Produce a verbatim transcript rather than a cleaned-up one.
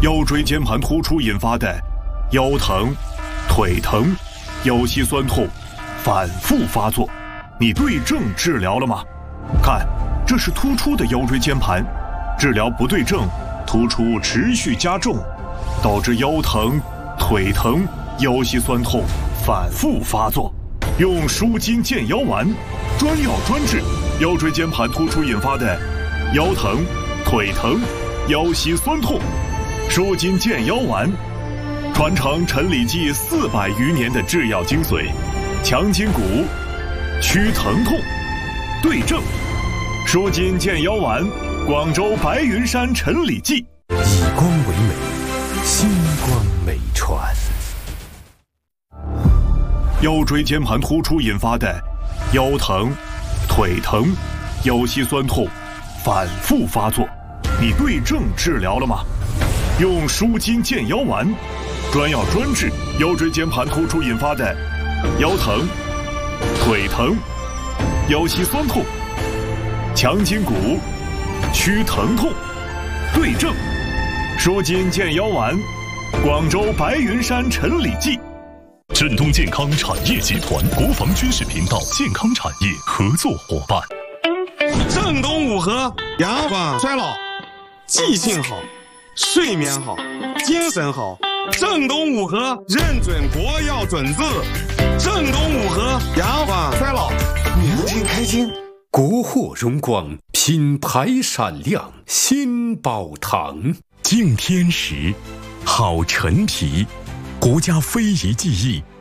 腰椎间盘突出引发的腰疼、腿疼、腰膝酸痛反复发作，你对症治疗了吗？看，这是突出的腰椎间盘，治疗不对症，突出持续加重，导致腰疼、腿疼、腰膝酸痛反复发作。用舒筋健腰丸，专药专治腰椎间盘突出引发的腰疼、腿疼、腰膝酸痛。舒筋健腰丸，传承陈李济四百余年的制药精髓，强筋骨，祛疼痛，对症。舒筋健腰丸，广州白云山陈李济。 以光为美，星光美传。 腰椎间盘突出引发的腰疼、腿疼、腰膝酸痛反复发作，你对症治疗了吗？用舒筋健腰丸，专药专治腰椎间盘突出引发的腰疼、腿疼、腰膝酸痛，强筋骨，祛疼痛，对症。舒筋健腰丸，广州白云山陈李济。 振东健康产业集团国防军事频道健康产业合作伙伴。 正东五合，阳光衰老，记性好，睡眠好，精神好。正东五合认准国药准字。正东五合，阳光衰老，年轻开心。 国货荣光，品牌闪亮，新宝堂。 敬天时，好陈皮，国家非遗技艺